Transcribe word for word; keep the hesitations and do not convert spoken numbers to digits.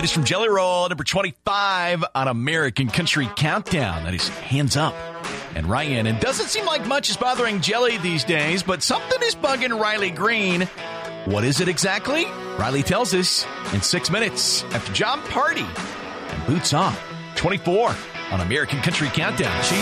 That is from Jelly Roll, number twenty-five on American Country Countdown. That is Hands Up. And Ryan, it doesn't seem like much is bothering Jelly these days, but something is bugging Riley Green. What is it exactly? Riley tells us in six minutes after John Party and Boots On. twenty-four on American Country Countdown. She's